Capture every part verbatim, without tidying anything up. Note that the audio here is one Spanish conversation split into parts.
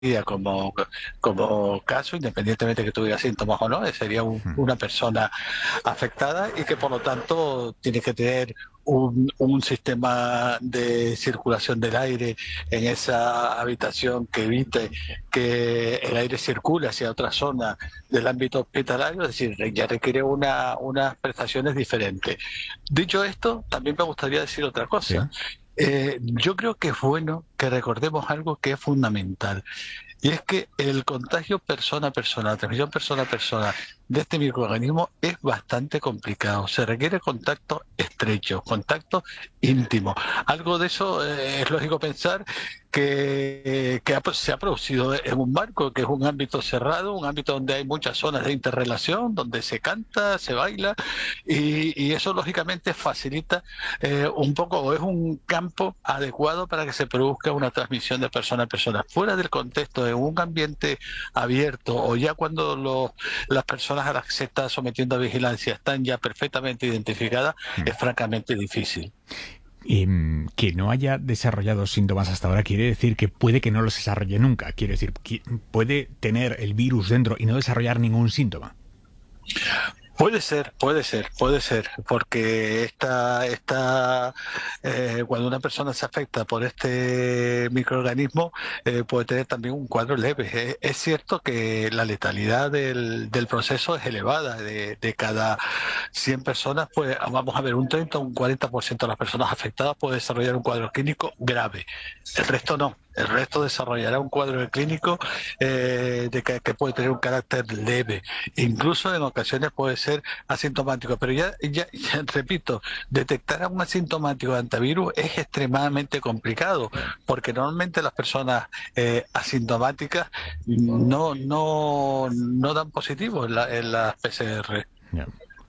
como, como caso, independientemente de que tuviera síntomas o no, sería un- una persona afectada y que por lo tanto tiene que tener un, un sistema de circulación del aire en esa habitación que evite que el aire circule hacia otra zona del ámbito hospitalario, es decir, ya requiere una, unas prestaciones diferentes. Dicho esto, también me gustaría decir otra cosa. Sí. Eh, yo creo que es bueno que recordemos algo que es fundamental. Y es que el contagio persona a persona, la transmisión persona a persona de este microorganismo es bastante complicado. Se requiere contacto estrecho, contacto íntimo. Algo de eso eh, es lógico pensar que, que ha- se ha producido en un marco que es un ámbito cerrado, un ámbito donde hay muchas zonas de interrelación, donde se canta, se baila, y, y eso lógicamente facilita eh, un poco, o es un campo adecuado para que se produzca una transmisión de persona a persona. Fuera del contexto de un ambiente abierto o ya cuando los, las personas a las que se está sometiendo a vigilancia están ya perfectamente identificadas, Mm. es francamente difícil. Em, que no haya desarrollado síntomas hasta ahora quiere decir que puede que no los desarrolle nunca. Quiere decir, que puede tener el virus dentro y no desarrollar ningún síntoma. Puede ser, puede ser, puede ser, porque esta, esta, eh, cuando una persona se afecta por este microorganismo, eh, puede tener también un cuadro leve. Es, es cierto que la letalidad del, del proceso es elevada. De, de cada cien personas, pues vamos a ver, un treinta o un cuarenta por ciento de las personas afectadas puede desarrollar un cuadro clínico grave. El resto no. El resto desarrollará un cuadro clínico eh, de que, que puede tener un carácter leve. Incluso en ocasiones puede ser asintomático. Pero ya, ya, ya repito, detectar a un asintomático de antivirus es extremadamente complicado, porque normalmente las personas eh, asintomáticas no, no, no dan positivo en, la, en las P C R. No,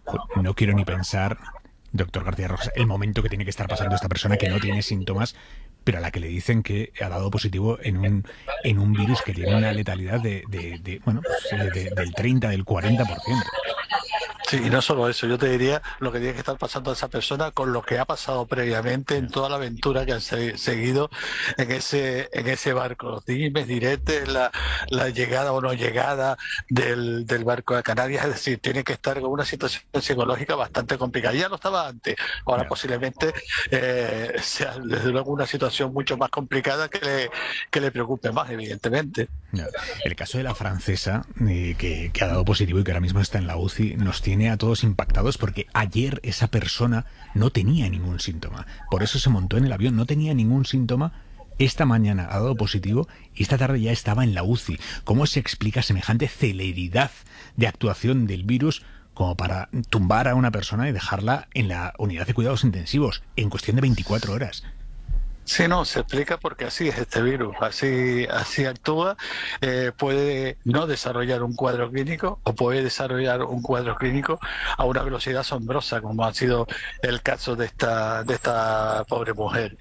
no quiero ni pensar, doctor García Rojas, el momento que tiene que estar pasando esta persona que no tiene síntomas, pero a la que le dicen que ha dado positivo en un, en un virus que tiene una letalidad de, de, de bueno, pues, eh, de- del treinta, del cuarenta por ciento. Sí, y no solo eso, yo te diría lo que tiene que estar pasando a esa persona con lo que ha pasado previamente en toda la aventura que han se- seguido en ese en ese barco, los dimes, diretes, la, la llegada o no llegada del, del barco a Canarias, es decir, tiene que estar con una situación psicológica bastante complicada. Ya lo estaba antes, ahora Ya. posiblemente eh, sea desde luego una situación mucho más complicada que le, que le preocupe más, evidentemente. Ya. El caso de la francesa, eh, que, que ha dado positivo y que ahora mismo está en la U C I, nos tiene a todos impactados porque ayer esa persona no tenía ningún síntoma. Por eso se montó en el avión, no tenía ningún síntoma. Esta mañana ha dado positivo y esta tarde ya estaba en la U C I. ¿Cómo se explica semejante celeridad de actuación del virus como para tumbar a una persona y dejarla en la unidad de cuidados intensivos en cuestión de veinticuatro horas? Sí, no, se explica porque así es este virus, así, así actúa, eh, puede no desarrollar un cuadro clínico o puede desarrollar un cuadro clínico a una velocidad asombrosa, como ha sido el caso de esta, de esta pobre mujer.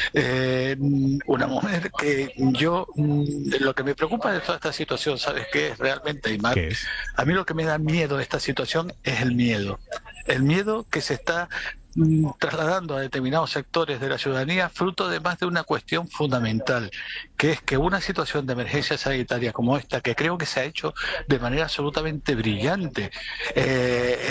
Eh, una mujer que yo, mm, lo que me preocupa de toda esta situación, ¿sabes qué es realmente, Aymar? ¿Qué es? A mí lo que me da miedo de esta situación es el miedo. El miedo que se está mm, trasladando a determinados sectores de la ciudadanía fruto de más de una cuestión fundamental, que es que una situación de emergencia sanitaria como esta, que creo que se ha hecho de manera absolutamente brillante, eh,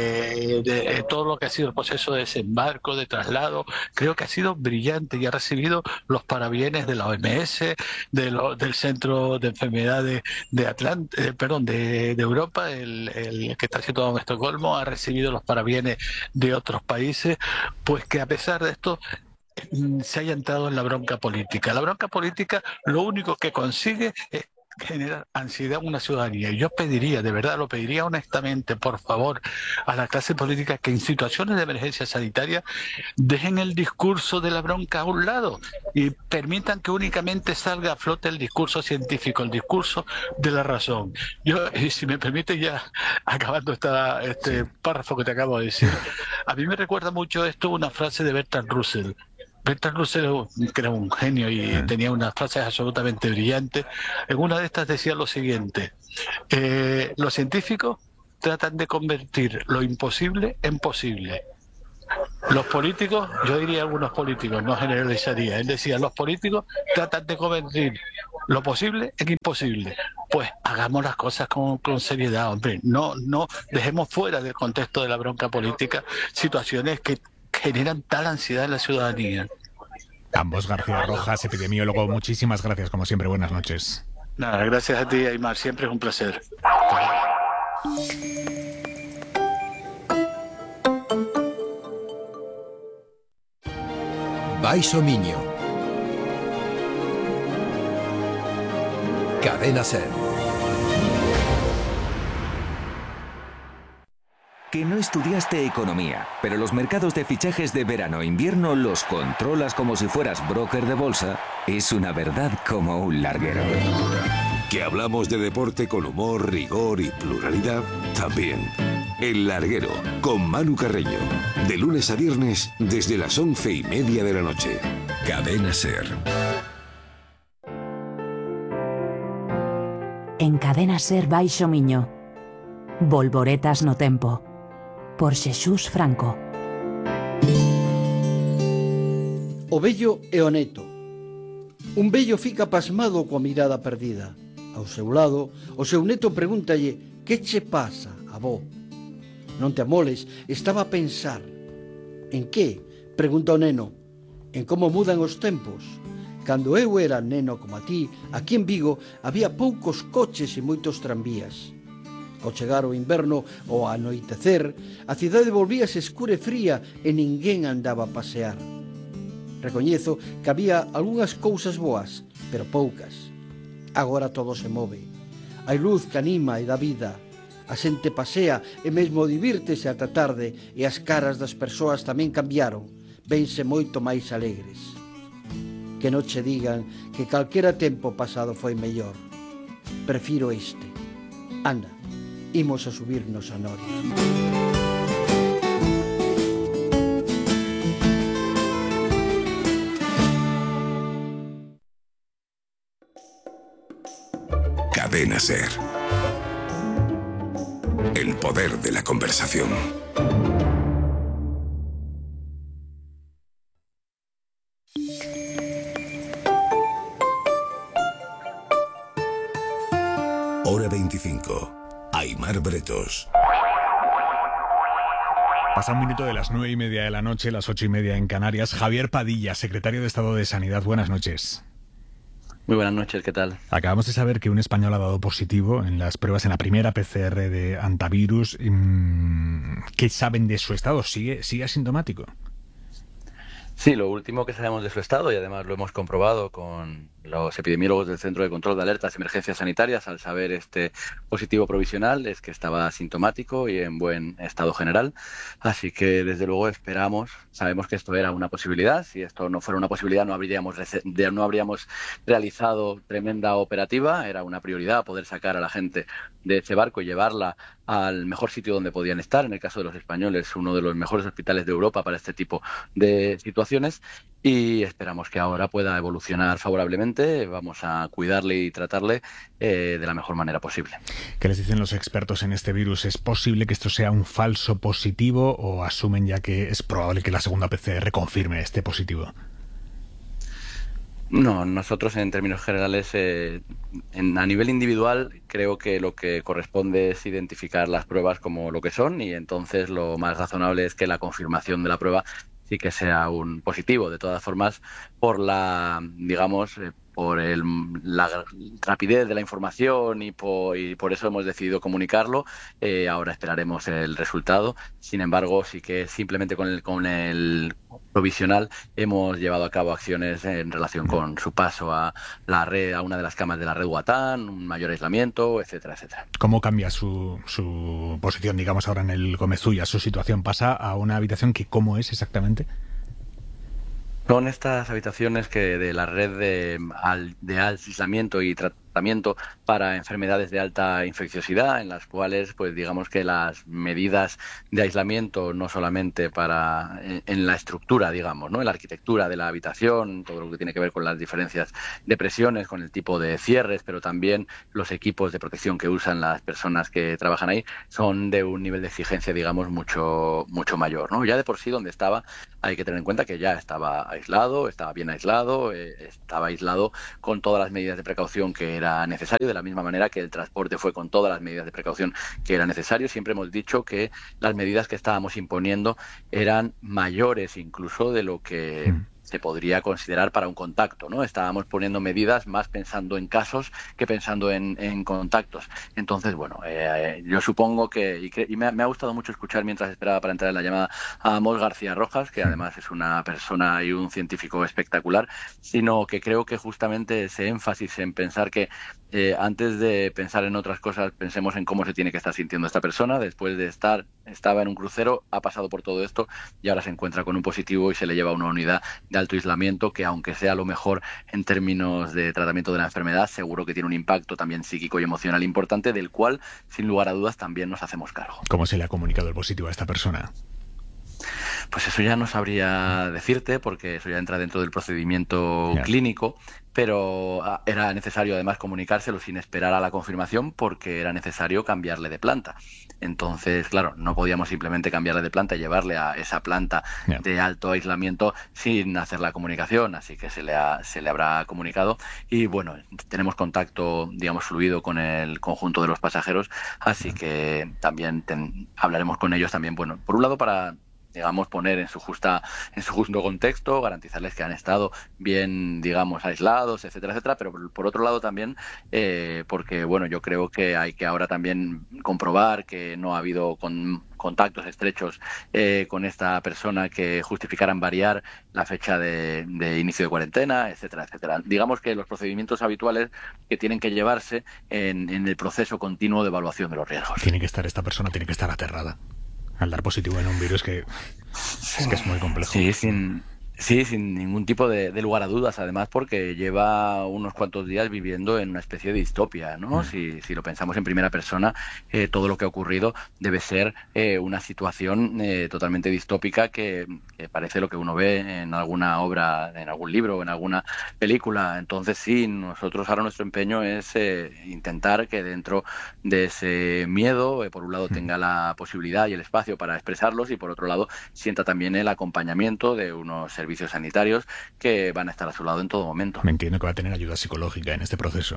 eh, de, eh, todo lo que ha sido el proceso de desembarco, de traslado, creo que ha sido brillante y ha recibido los parabienes de la O M S, de lo, del Centro de Enfermedades de Atlant eh, perdón, de, de Europa, el, el que está situado en Estocolmo, ha recibido los parabienes de otros países, pues que a pesar de esto mm, se haya entrado en la bronca política. La bronca política lo único que consigue es generar ansiedad en una ciudadanía. Y yo pediría, de verdad, lo pediría honestamente, por favor, a la clase política que en situaciones de emergencia sanitaria dejen el discurso de la bronca a un lado y permitan que únicamente salga a flote el discurso científico, el discurso de la razón. Yo, y si me permite ya, acabando esta, Sí. este párrafo que te acabo de decir, a mí me recuerda mucho esto una frase de Bertrand Russell. Bertrand Russell, que era un genio y ¿Eh? tenía unas frases absolutamente brillantes, en una de estas decía lo siguiente: eh, los científicos tratan de convertir lo imposible en posible. Los políticos, yo diría algunos políticos, no generalizaría, él decía, los políticos tratan de convertir lo posible en imposible. Pues hagamos las cosas con, con seriedad, hombre, no, no dejemos fuera del contexto de la bronca política situaciones que generan tal ansiedad en la ciudadanía. Ambos García Rojas, epidemiólogo, muchísimas gracias, como siempre, buenas noches. Nada, gracias a ti, Aymar, siempre es un placer. Baixo Miño. Cadena Ser. Que no estudiaste economía, pero los mercados de fichajes de verano-invierno los controlas como si fueras broker de bolsa, es una verdad como un larguero. Que hablamos de deporte con humor, rigor y pluralidad, también. El Larguero, con Manu Carreño. De lunes a viernes, desde las once y media de la noche. Cadena Ser. En Cadena Ser Baixo Miño. Volvoretas no tempo. Por Xesús Franco. O vello e o neto. Un vello fica pasmado coa mirada perdida. Ao seu lado, o seu neto pregúntalle: que che pasa, avó? Non te amoles, estaba a pensar. En que? Pregunta o neno. En como mudan os tempos. Cando eu era neno como a ti, aquí en Vigo había poucos coches e moitos tranvías. Ao chegar o inverno ou ao anoitecer, a cidade volvíase escura e fría e ninguén andaba a pasear. Recoñezo que había algunhas cousas boas, pero poucas. Agora todo se move. Hai luz que anima e dá vida. A xente pasea e mesmo divírtese ata tarde e as caras das persoas tamén cambiaron, vense moito máis alegres. Que non che digan que calquera tempo pasado foi mellor. Prefiro este. Anda, imos a subirnos a Noria. Cadena Ser. El poder de la conversación. Hora veinticinco. Aymar Bretos. Pasa un minuto de las nueve y media de la noche, las ocho y media en Canarias. Javier Padilla, secretario de Estado de Sanidad. Buenas noches. Muy buenas noches, ¿qué tal? Acabamos de saber que un español ha dado positivo en las pruebas en la primera P C R de antivirus. ¿Qué saben de su estado? ¿Sigue, sigue asintomático? Sí, lo último que sabemos de su estado, y además lo hemos comprobado con los epidemiólogos del Centro de Control de Alertas y Emergencias Sanitarias al saber este positivo provisional, es que estaba asintomático y en buen estado general. Así que desde luego esperamos, sabemos que esto era una posibilidad. Si esto no fuera una posibilidad no habríamos, no habríamos realizado tremenda operativa. Era una prioridad poder sacar a la gente de ese barco y llevarla al mejor sitio donde podían estar. En el caso de los españoles, uno de los mejores hospitales de Europa para este tipo de situaciones, y esperamos que ahora pueda evolucionar favorablemente. Vamos a cuidarle y tratarle eh, de la mejor manera posible. ¿Qué les dicen los expertos en este virus? ¿Es posible que esto sea un falso positivo o asumen ya que es probable que la segunda P C R confirme este positivo? No, nosotros en términos generales, eh, en, a nivel individual, creo que lo que corresponde es identificar las pruebas como lo que son, y entonces lo más razonable es que la confirmación de la prueba sí que sea un positivo. De todas formas, por la, digamos, eh, por el, la rapidez de la información y por, y por eso hemos decidido comunicarlo. Eh, ahora esperaremos el resultado. Sin embargo, sí que simplemente con el, con el provisional hemos llevado a cabo acciones en relación con su paso a la red, a una de las camas de la red Guatán, un mayor aislamiento, etcétera, etcétera. ¿Cómo cambia su, su posición, digamos, ahora en el Gomezulla? ¿Su situación pasa a una habitación que cómo es exactamente? Son estas habitaciones que de la red de, de aislamiento y tratamiento tratamiento para enfermedades de alta infecciosidad, en las cuales, pues digamos que las medidas de aislamiento, no solamente para en, en la estructura, digamos, ¿no? En la arquitectura de la habitación, todo lo que tiene que ver con las diferencias de presiones, con el tipo de cierres, pero también los equipos de protección que usan las personas que trabajan ahí, son de un nivel de exigencia, digamos, mucho, mucho mayor, ¿no? Ya de por sí donde estaba, hay que tener en cuenta que ya estaba aislado, estaba bien aislado, eh, estaba aislado con todas las medidas de precaución que era necesario, de la misma manera que el transporte fue con todas las medidas de precaución que era necesario. Siempre hemos dicho que las medidas que estábamos imponiendo eran mayores incluso de lo que mm. se podría considerar para un contacto, ¿no? Estábamos poniendo medidas más pensando en casos que pensando en, en contactos. Entonces, bueno, eh, yo supongo que, y, que, y me, ha, me ha gustado mucho escuchar mientras esperaba para entrar en la llamada a Amos García Rojas, que además es una persona y un científico espectacular, sino que creo que justamente ese énfasis en pensar que eh, antes de pensar en otras cosas, pensemos en cómo se tiene que estar sintiendo esta persona, después de estar, estaba en un crucero, ha pasado por todo esto y ahora se encuentra con un positivo y se le lleva a una unidad de alto aislamiento que, aunque sea lo mejor en términos de tratamiento de la enfermedad, seguro que tiene un impacto también psíquico y emocional importante, del cual, sin lugar a dudas, también nos hacemos cargo. ¿Cómo se le ha comunicado el positivo a esta persona? Pues eso ya no sabría decirte, porque eso ya entra dentro del procedimiento yeah. clínico, pero era necesario además comunicárselo sin esperar a la confirmación, porque era necesario cambiarle de planta. Entonces, claro, no podíamos simplemente cambiarle de planta y llevarle a esa planta yeah. de alto aislamiento sin hacer la comunicación, así que se le, ha, se le habrá comunicado. Y bueno, tenemos contacto, digamos, fluido con el conjunto de los pasajeros, así que también ten, hablaremos con ellos también, bueno, por un lado para, digamos, poner en su justa en su justo contexto, garantizarles que han estado bien, digamos, aislados, etcétera, etcétera, pero por, por otro lado también, eh, porque, bueno, yo creo que hay que ahora también comprobar que no ha habido con, contactos estrechos eh, con esta persona que justificaran variar la fecha de, de inicio de cuarentena, etcétera, etcétera. Digamos que los procedimientos habituales que tienen que llevarse en, en el proceso continuo de evaluación de los riesgos. Tiene que estar esta persona, tiene que estar aterrada al dar positivo en un virus que es que es muy complejo. Sí, sin, sí, sin ningún tipo de, de lugar a dudas, además porque lleva unos cuantos días viviendo en una especie de distopia, ¿no? Mm. Si, si lo pensamos en primera persona, eh, todo lo que ha ocurrido debe ser eh, una situación eh, totalmente distópica que, que parece lo que uno ve en alguna obra, en algún libro, en alguna película. Entonces sí, nosotros ahora nuestro empeño es eh, intentar que dentro de ese miedo, eh, por un lado tenga la posibilidad y el espacio para expresarlos, y por otro lado sienta también el acompañamiento de unos servicios servicios sanitarios que van a estar a su lado en todo momento. Me entiendo que va a tener ayuda psicológica en este proceso.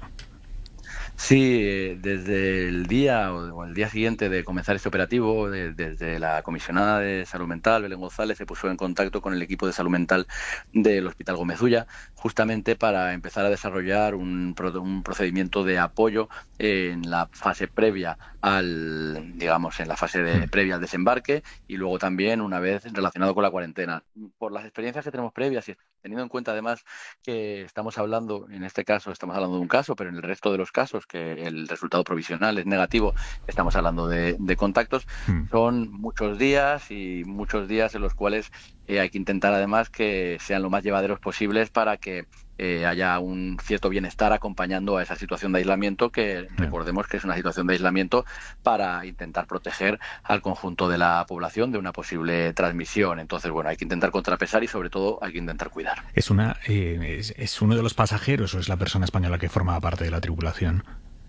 Sí, desde el día o el día siguiente de comenzar este operativo, de, desde la comisionada de Salud Mental, Belén González, se puso en contacto con el equipo de Salud Mental del Hospital Gómez Ulla, justamente para empezar a desarrollar un, un procedimiento de apoyo en la fase previa al, digamos, en la fase de, previa al desembarque, y luego también una vez relacionado con la cuarentena. Por las experiencias que tenemos previas y teniendo en cuenta además que estamos hablando, en este caso estamos hablando de un caso, pero en el resto de los casos que el resultado provisional es negativo, estamos hablando de, de contactos, mm. son muchos días y muchos días en los cuales eh, hay que intentar además que sean lo más llevaderos posibles para que eh, haya un cierto bienestar acompañando a esa situación de aislamiento, que mm. recordemos que es una situación de aislamiento para intentar proteger al conjunto de la población de una posible transmisión. Entonces, bueno, hay que intentar contrapesar y sobre todo hay que intentar cuidar. ¿Es una eh, es, es uno de los pasajeros o es la persona española que formaba parte de la tripulación?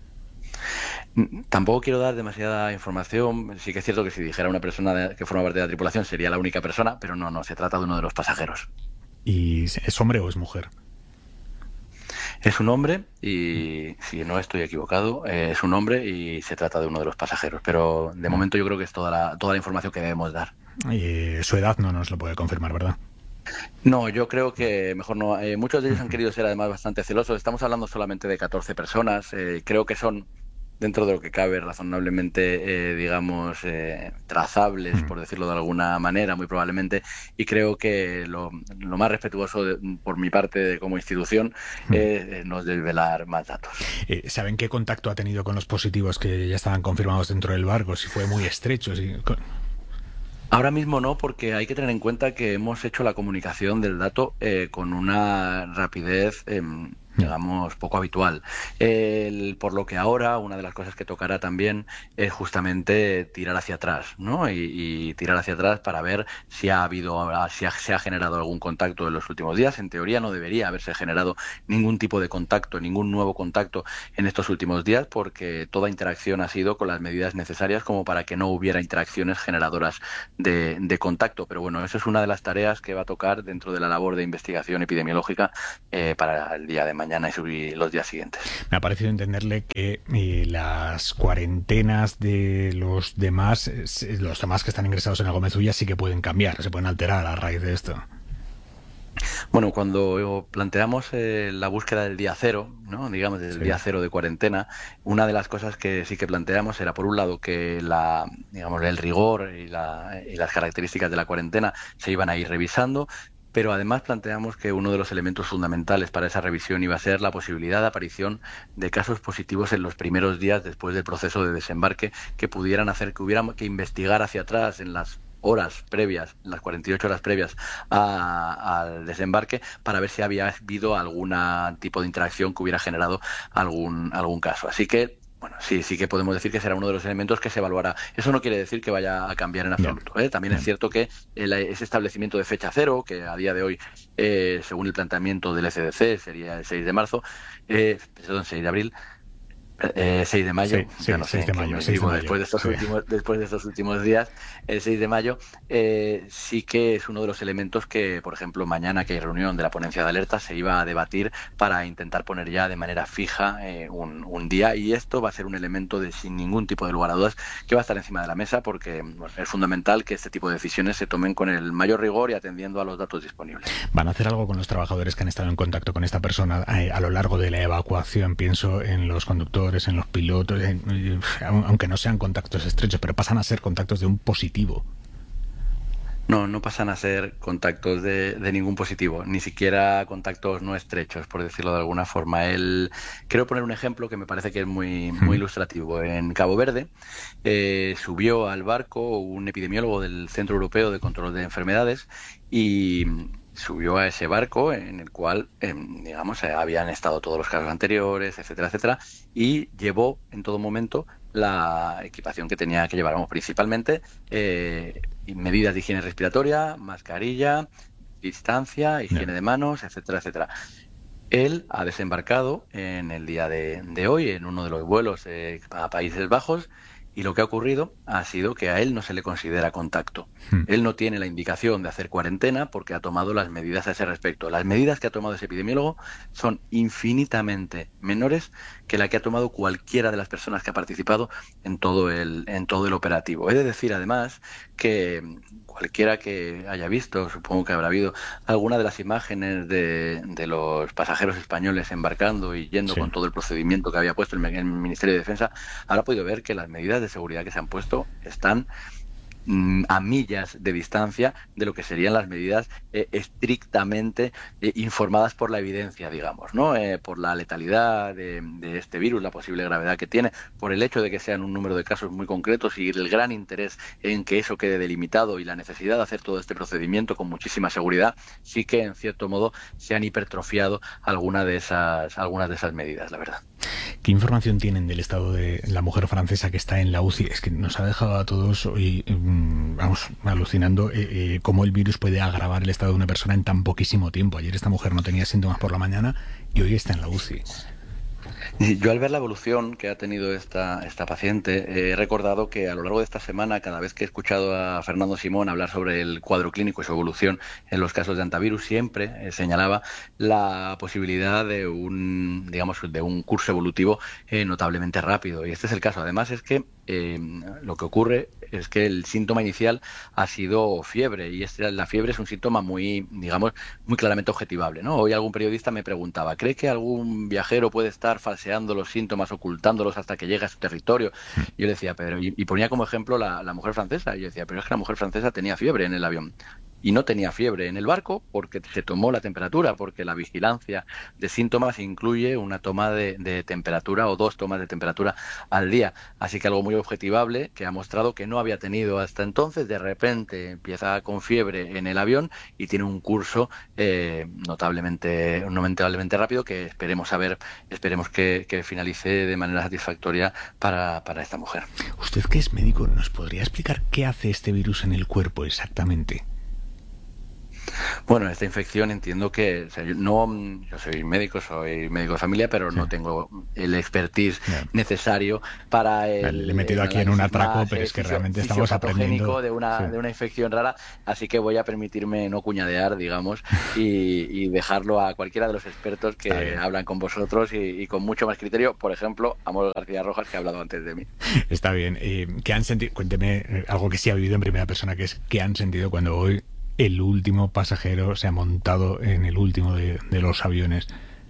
Tampoco quiero dar demasiada información. Sí que es cierto que si dijera una persona de, que forma parte de la tripulación sería la única persona, pero no, no, se trata de uno de los pasajeros. ¿Y es hombre o es mujer? Es un hombre y, si no estoy equivocado, eh, es un hombre y se trata de uno de los pasajeros, pero de momento yo creo que es toda la, toda la información que debemos dar. Eh, su edad no nos lo puede confirmar, ¿verdad? No, yo creo que mejor no. Eh, muchos de ellos han querido ser además bastante celosos. Estamos hablando solamente de catorce personas. Eh, creo que son, dentro de lo que cabe, razonablemente, eh, digamos, eh, trazables, mm. por decirlo de alguna manera, muy probablemente. Y creo que lo, lo más respetuoso de, por mi parte de, como institución mm. es no desvelar más datos. Eh, ¿Saben qué contacto ha tenido con los positivos que ya estaban confirmados dentro del barco? Si fue muy estrecho, si... Ahora mismo no, porque hay que tener en cuenta que hemos hecho la comunicación del dato eh, con una rapidez eh, digamos, poco habitual. El, por lo que ahora una de las cosas que tocará también es justamente tirar hacia atrás, ¿no? Y, y tirar hacia atrás para ver si ha habido, si ha, se ha generado algún contacto en los últimos días. En teoría no debería haberse generado ningún tipo de contacto, ningún nuevo contacto en estos últimos días, porque toda interacción ha sido con las medidas necesarias como para que no hubiera interacciones generadoras de, de contacto. Pero bueno, eso es una de las tareas que va a tocar dentro de la labor de investigación epidemiológica eh, para el día de mañana mañana y los días siguientes. Me ha parecido entenderle que eh, las cuarentenas de los demás, eh, los demás que están ingresados en la Gómez Ulla sí que pueden cambiar, se pueden alterar a raíz de esto. Bueno, cuando planteamos eh, la búsqueda del día cero, ¿no? digamos desde sí. el día cero de cuarentena, una de las cosas que sí que planteamos era, por un lado, que la, digamos, el rigor y, la, y las características de la cuarentena se iban a ir revisando, pero además planteamos que uno de los elementos fundamentales para esa revisión iba a ser la posibilidad de aparición de casos positivos en los primeros días después del proceso de desembarque, que pudieran hacer que hubiera que investigar hacia atrás en las horas previas, en las cuarenta y ocho horas previas a, al desembarque, para ver si había habido algún tipo de interacción que hubiera generado algún, algún caso. Así que bueno, sí, sí que podemos decir que será uno de los elementos que se evaluará. Eso no quiere decir que vaya a cambiar en absoluto, ¿eh? También es cierto que el, ese establecimiento de fecha cero, que a día de hoy, eh, según el planteamiento del E C D C, sería el seis de marzo, eh, perdón, seis de abril, Eh, seis de mayo, sí, sí, ya no sé, seis de mayo, digo, de mayo. Después, de estos sí. últimos, después de estos últimos días, el seis de mayo, eh, sí que es uno de los elementos que, por ejemplo, mañana que hay reunión de la ponencia de alerta, se iba a debatir para intentar poner ya de manera fija eh, un, un día, y esto va a ser un elemento de sin ningún tipo de lugar a dudas que va a estar encima de la mesa, porque bueno, es fundamental que este tipo de decisiones se tomen con el mayor rigor y atendiendo a los datos disponibles. ¿Van a hacer algo con los trabajadores que han estado en contacto con esta persona eh, a lo largo de la evacuación? Pienso en los conductores, en los pilotos, en, aunque no sean contactos estrechos, pero pasan a ser contactos de un positivo. No, no pasan a ser contactos de, de ningún positivo, ni siquiera contactos no estrechos, por decirlo de alguna forma. El, quiero poner un ejemplo que me parece que es muy, muy ilustrativo. En Cabo Verde eh, subió al barco un epidemiólogo del Centro Europeo de Control de Enfermedades y subió a ese barco en el cual, eh, digamos, eh, habían estado todos los casos anteriores, etcétera, etcétera, y llevó en todo momento la equipación que tenía que llevar, vamos, principalmente eh, medidas de higiene respiratoria, mascarilla, distancia, higiene yeah. de manos, etcétera, etcétera. Él ha desembarcado en el día de, de hoy en uno de los vuelos eh, a Países Bajos, y lo que ha ocurrido ha sido que a él no se le considera contacto. Hmm. Él no tiene la indicación de hacer cuarentena porque ha tomado las medidas a ese respecto. Las medidas que ha tomado ese epidemiólogo son infinitamente menores que la que ha tomado cualquiera de las personas que ha participado en todo el, en todo el operativo. He de decir, además, que cualquiera que haya visto, supongo que habrá habido alguna de las imágenes de, de los pasajeros españoles embarcando y yendo sí. con todo el procedimiento que había puesto el, el Ministerio de Defensa, habrá podido ver que las medidas de seguridad que se han puesto están mm, a millas de distancia de lo que serían las medidas eh, estrictamente eh, informadas por la evidencia, digamos, ¿no? Eh, por la letalidad de, de este virus, la posible gravedad que tiene, por el hecho de que sean un número de casos muy concretos y el gran interés en que eso quede delimitado y la necesidad de hacer todo este procedimiento con muchísima seguridad, sí que en cierto modo se han hipertrofiado alguna de esas, algunas de esas medidas, la verdad. ¿Qué información tienen del estado de la mujer francesa que está en la U C I? Es que nos ha dejado a todos hoy, vamos, alucinando eh, eh, cómo el virus puede agravar el estado de una persona en tan poquísimo tiempo. Ayer esta mujer no tenía síntomas por la mañana y hoy está en la U C I. Yo, al ver la evolución que ha tenido esta, esta paciente, eh, he recordado que a lo largo de esta semana, cada vez que he escuchado a Fernando Simón hablar sobre el cuadro clínico y su evolución en los casos de antivirus, siempre eh, señalaba la posibilidad de un, digamos, de un curso evolutivo eh, notablemente rápido. Y este es el caso. Además, es que eh, lo que ocurre es que el síntoma inicial ha sido fiebre, y este, la fiebre es un síntoma muy, digamos, muy claramente objetivable, ¿no? Hoy algún periodista me preguntaba, ¿cree que algún viajero puede estar falseando los síntomas, ocultándolos hasta que llegue a su territorio? Y yo le decía, pero y, y ponía como ejemplo la, la mujer francesa, y yo decía, pero es que la mujer francesa tenía fiebre en el avión. y no tenía fiebre en el barco porque se tomó la temperatura, porque la vigilancia de síntomas incluye una toma de, de temperatura o dos tomas de temperatura al día. Así que algo muy objetivable que ha mostrado que no había tenido hasta entonces. De repente empieza con fiebre en el avión y tiene un curso eh, notablemente, notablemente rápido que esperemos a ver, esperemos que, que finalice de manera satisfactoria para, para esta mujer. Usted, que es médico, ¿nos podría explicar qué hace este virus en el cuerpo exactamente? Bueno, esta infección entiendo que, o sea, yo, no, yo soy médico, soy médico de familia, pero sí. no tengo el expertise yeah. necesario para el... Le he metido aquí en un atraco, pero es que realmente estamos aprendiendo... de una, sí. de una infección rara, así que voy a permitirme no cuñadear, digamos, y, y dejarlo a cualquiera de los expertos que hablan con vosotros y, y con mucho más criterio, por ejemplo, Amor García Rojas, que ha hablado antes de mí. Está bien. Eh, ¿Qué han sentido? Cuénteme algo que sí ha vivido en primera persona, que es ¿qué han sentido cuando hoy el último pasajero se ha montado en el último de, de los aviones?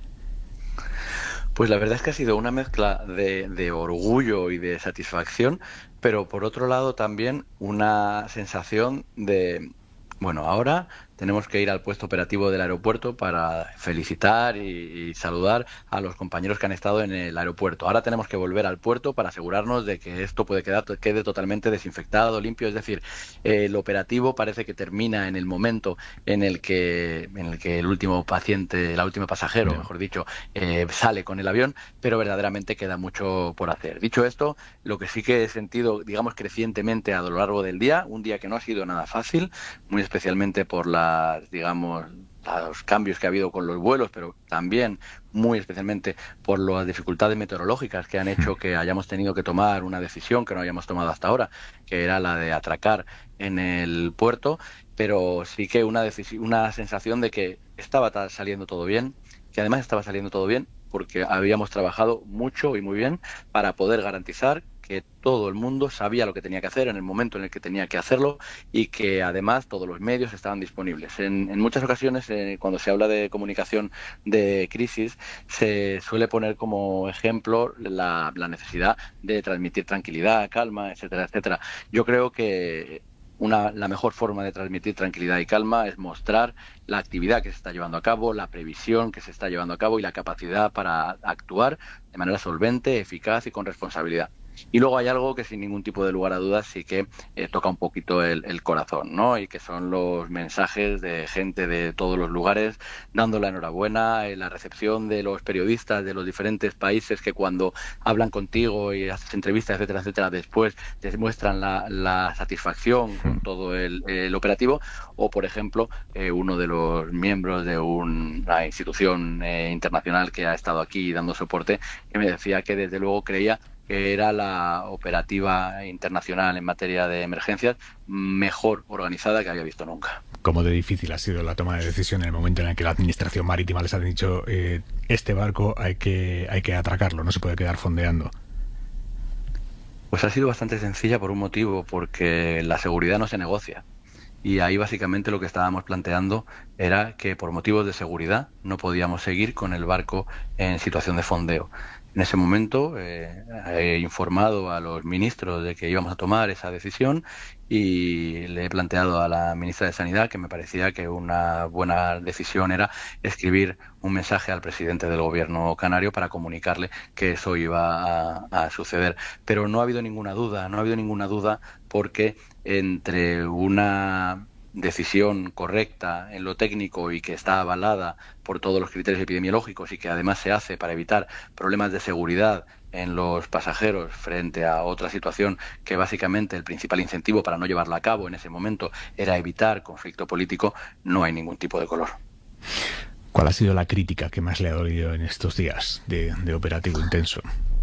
Pues la verdad es que ha sido una mezcla de, de orgullo y de satisfacción, pero por otro lado también una sensación de, bueno, ahora tenemos que ir al puesto operativo del aeropuerto para felicitar y, y saludar a los compañeros que han estado en el aeropuerto. Ahora tenemos que volver al puerto para asegurarnos de que esto puede quedar, quede totalmente desinfectado, limpio. Es decir, eh, el operativo parece que termina en el momento en el que, en el, que el último paciente, el último pasajero, no. mejor dicho, eh, sale con el avión, pero verdaderamente queda mucho por hacer. Dicho esto, lo que sí que he sentido, digamos, crecientemente a lo largo del día, un día que no ha sido nada fácil, muy especialmente por la digamos, los cambios que ha habido con los vuelos, pero también muy especialmente por las dificultades meteorológicas que han hecho que hayamos tenido que tomar una decisión que no habíamos tomado hasta ahora, que era la de atracar en el puerto, pero sí que una, una sensación de que estaba saliendo todo bien, que además estaba saliendo todo bien porque habíamos trabajado mucho y muy bien para poder garantizar que todo el mundo sabía lo que tenía que hacer en el momento en el que tenía que hacerlo y que además todos los medios estaban disponibles. En, en muchas ocasiones, eh, cuando se habla de comunicación de crisis, se suele poner como ejemplo la, la necesidad de transmitir tranquilidad, calma, etcétera, etcétera. Yo creo que Una, la mejor forma de transmitir tranquilidad y calma es mostrar la actividad que se está llevando a cabo, la previsión que se está llevando a cabo y la capacidad para actuar de manera solvente, eficaz y con responsabilidad. Y luego hay algo que sin ningún tipo de lugar a dudas sí que eh, toca un poquito el, el corazón, ¿no? Y que son los mensajes de gente de todos los lugares dando la enhorabuena, eh, la recepción de los periodistas de los diferentes países que cuando hablan contigo y haces entrevistas, etcétera, etcétera, después te muestran la, la satisfacción con todo el, el operativo. O, por ejemplo, eh, uno de los miembros de un, una institución eh, internacional que ha estado aquí dando soporte, que me decía que desde luego creía que era la operativa internacional en materia de emergencias mejor organizada que había visto nunca. ¿Cómo de difícil ha sido la toma de decisión en el momento en el que la Administración Marítima les ha dicho eh, este barco hay que, hay que atracarlo, no se puede quedar fondeando? Pues ha sido bastante sencilla por un motivo, porque la seguridad no se negocia. Y ahí básicamente lo que estábamos planteando era que por motivos de seguridad no podíamos seguir con el barco en situación de fondeo. En ese momento eh, he informado a los ministros de que íbamos a tomar esa decisión y le he planteado a la ministra de Sanidad que me parecía que una buena decisión era escribir un mensaje al presidente del gobierno canario para comunicarle que eso iba a, a suceder. Pero no ha habido ninguna duda, no ha habido ninguna duda porque entre una decisión correcta en lo técnico y que está avalada por todos los criterios epidemiológicos y que además se hace para evitar problemas de seguridad en los pasajeros frente a otra situación que básicamente el principal incentivo para no llevarla a cabo en ese momento era evitar conflicto político, no hay ningún tipo de color. ¿Cuál ha sido la crítica que más le ha dolido en estos días de, de operativo intenso?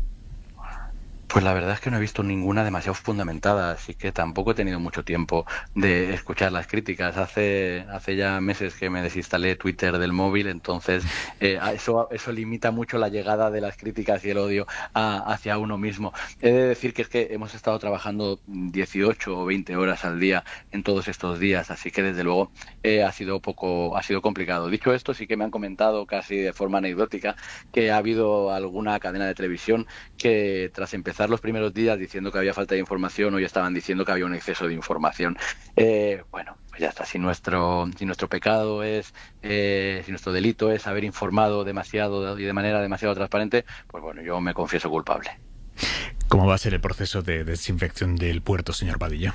Pues la verdad es que no he visto ninguna demasiado fundamentada, así que tampoco he tenido mucho tiempo de escuchar las críticas. Hace hace ya meses que me desinstalé Twitter del móvil, entonces eh, eso eso limita mucho la llegada de las críticas y el odio a, hacia uno mismo. He de decir que es que hemos estado trabajando dieciocho o veinte horas al día en todos estos días, así que desde luego eh, ha sido poco ha sido complicado. Dicho esto, sí que me han comentado casi de forma anecdótica que ha habido alguna cadena de televisión que tras empezar comenzar los primeros días diciendo que había falta de información, hoy estaban diciendo que había un exceso de información. Eh, bueno, pues ya está. Si nuestro, si nuestro pecado es, eh, si nuestro delito es haber informado demasiado y de manera demasiado transparente, pues bueno, yo me confieso culpable. ¿Cómo va a ser el proceso de desinfección del puerto, señor Padilla?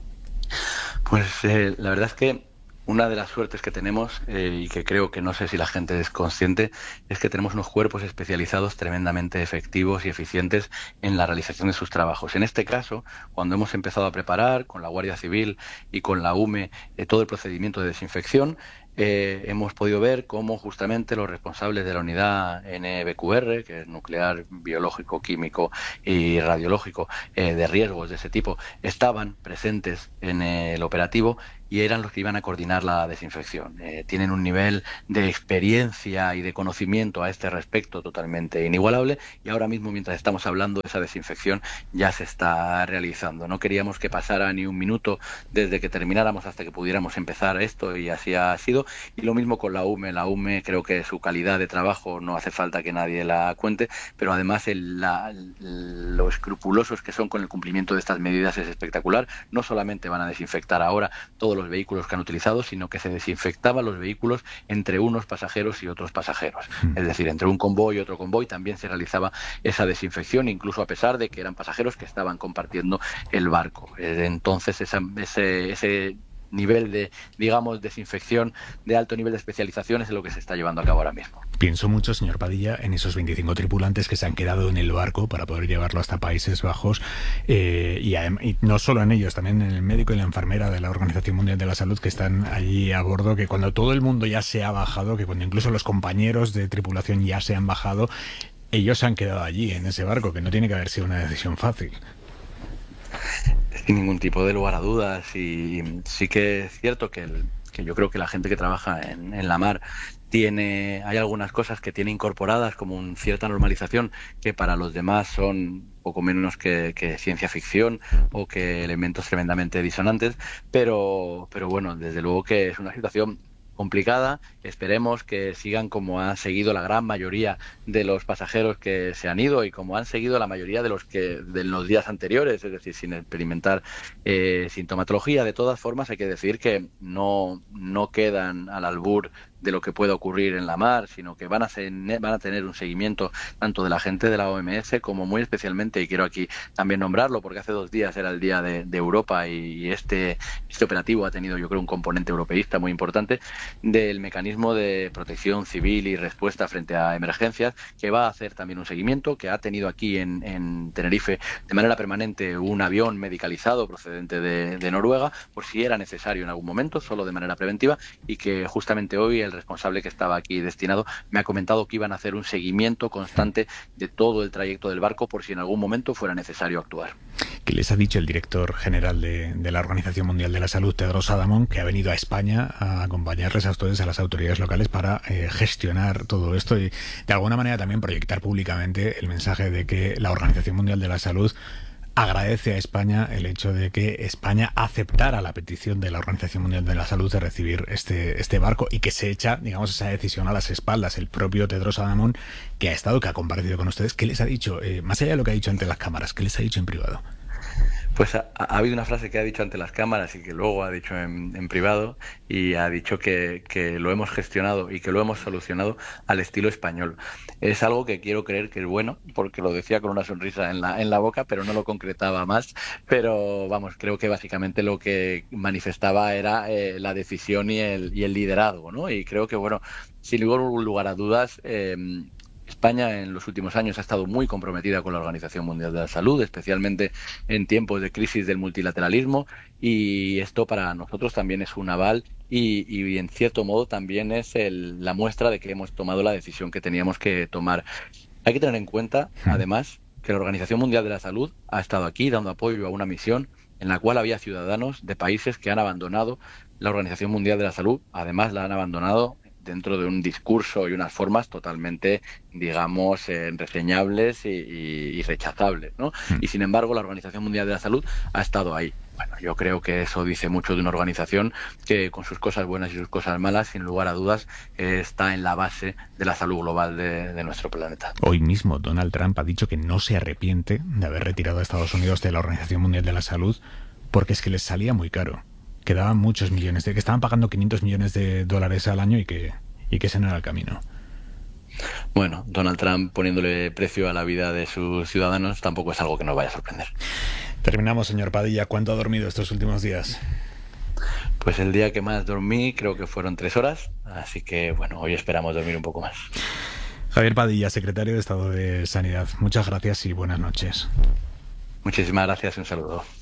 Pues eh, la verdad es que una de las suertes que tenemos, eh, y que creo que no sé si la gente es consciente, es que tenemos unos cuerpos especializados tremendamente efectivos y eficientes en la realización de sus trabajos. En este caso, cuando hemos empezado a preparar con la Guardia Civil y con la U M E eh, todo el procedimiento de desinfección, Eh, hemos podido ver cómo justamente los responsables de la unidad N B Q R, que es nuclear, biológico, químico y radiológico, eh, de riesgos de ese tipo, estaban presentes en el operativo y eran los que iban a coordinar la desinfección. Eh, tienen un nivel de experiencia y de conocimiento a este respecto totalmente inigualable, y ahora mismo, mientras estamos hablando, esa desinfección ya se está realizando. No queríamos que pasara ni un minuto desde que termináramos hasta que pudiéramos empezar esto, y así ha sido. Y lo mismo con la U M E. La U M E, creo que su calidad de trabajo no hace falta que nadie la cuente, pero además el, la, lo escrupulosos que son con el cumplimiento de estas medidas es espectacular. No solamente van a desinfectar ahora todos los vehículos que han utilizado, sino que se desinfectaban los vehículos entre unos pasajeros y otros pasajeros. Es decir, entre un convoy y otro convoy también se realizaba esa desinfección, incluso a pesar de que eran pasajeros que estaban compartiendo el barco. Entonces, esa, ese... ese nivel de, digamos, desinfección de alto nivel de especialización es lo que se está llevando a cabo ahora mismo. Pienso mucho, señor Padilla, en esos veinticinco tripulantes que se han quedado en el barco para poder llevarlo hasta Países Bajos, eh, y, y no solo en ellos, también en el médico y la enfermera de la Organización Mundial de la Salud que están allí a bordo, que cuando todo el mundo ya se ha bajado, que cuando incluso los compañeros de tripulación ya se han bajado, ellos se han quedado allí en ese barco, que no tiene que haber sido una decisión fácil. Sin ningún tipo de lugar a dudas, y sí que es cierto que, el, que yo creo que la gente que trabaja en, en la mar tiene, hay algunas cosas que tiene incorporadas como una cierta normalización que para los demás son poco menos que, que ciencia ficción o que elementos tremendamente disonantes, pero, pero bueno, desde luego que es una situación complicada. Esperemos que sigan como han seguido la gran mayoría de los pasajeros que se han ido y como han seguido la mayoría de los que de los días anteriores, es decir, sin experimentar eh, sintomatología. De todas formas, hay que decir que no, no quedan al albur de lo que pueda ocurrir en la mar, sino que van a, ser, van a tener un seguimiento tanto de la gente de la O M S como muy especialmente, y quiero aquí también nombrarlo porque hace dos días era el Día de, de Europa, y este, este operativo ha tenido, yo creo, un componente europeísta muy importante, del mecanismo de protección civil y respuesta frente a emergencias, que va a hacer también un seguimiento, que ha tenido aquí en, en Tenerife de manera permanente un avión medicalizado procedente de, de Noruega, por si era necesario en algún momento, solo de manera preventiva, y que justamente hoy el responsable que estaba aquí destinado me ha comentado que iban a hacer un seguimiento constante de todo el trayecto del barco por si en algún momento fuera necesario actuar. ¿Qué les ha dicho el director general de, de la Organización Mundial de la Salud, Tedros Adhanom, que ha venido a España a acompañarles a ustedes, a las autoridades locales, para eh, gestionar todo esto y de alguna manera también proyectar públicamente el mensaje de que la Organización Mundial de la Salud agradece a España el hecho de que España aceptara la petición de la Organización Mundial de la Salud de recibir este, este barco, y que se echa, digamos, esa decisión a las espaldas el propio Tedros Adhanom, que ha estado, que ha comparecido con ustedes? ¿Qué les ha dicho, eh, más allá de lo que ha dicho ante las cámaras, qué les ha dicho en privado? Pues ha, ha habido una frase que ha dicho ante las cámaras y que luego ha dicho en, en privado, y ha dicho que, que lo hemos gestionado y que lo hemos solucionado al estilo español. Es algo que quiero creer que es bueno, porque lo decía con una sonrisa en la, en la boca, pero no lo concretaba más. Pero vamos, creo que básicamente lo que manifestaba era eh, la decisión y el, y el liderazgo, ¿no? Y creo que, bueno, sin ningún lugar a dudas, eh, España en los últimos años ha estado muy comprometida con la Organización Mundial de la Salud, especialmente en tiempos de crisis del multilateralismo, y esto para nosotros también es un aval y, y en cierto modo también es el, la muestra de que hemos tomado la decisión que teníamos que tomar. Hay que tener en cuenta, además, que la Organización Mundial de la Salud ha estado aquí dando apoyo a una misión en la cual había ciudadanos de países que han abandonado la Organización Mundial de la Salud. Además, la han abandonado dentro de un discurso y unas formas totalmente, digamos, eh, reseñables y, y, y rechazables, ¿no? Y sin embargo, la Organización Mundial de la Salud ha estado ahí. bueno, yo creo que eso dice mucho de una organización que con sus cosas buenas y sus cosas malas, sin lugar a dudas, eh, está en la base de la salud global de, de nuestro planeta. Hoy mismo Donald Trump ha dicho que no se arrepiente de haber retirado a Estados Unidos de la Organización Mundial de la Salud porque es que les salía muy caro. Quedaban muchos millones, de que estaban pagando quinientos millones de dólares al año y que, y que ese no era el camino. Bueno, Donald Trump poniéndole precio a la vida de sus ciudadanos tampoco es algo que nos vaya a sorprender. Terminamos, señor Padilla. ¿Cuánto ha dormido estos últimos días? Pues el día que más dormí creo que fueron tres horas, así que bueno, hoy esperamos dormir un poco más. Javier Padilla, secretario de Estado de Sanidad. Muchas gracias y buenas noches. Muchísimas gracias y un saludo.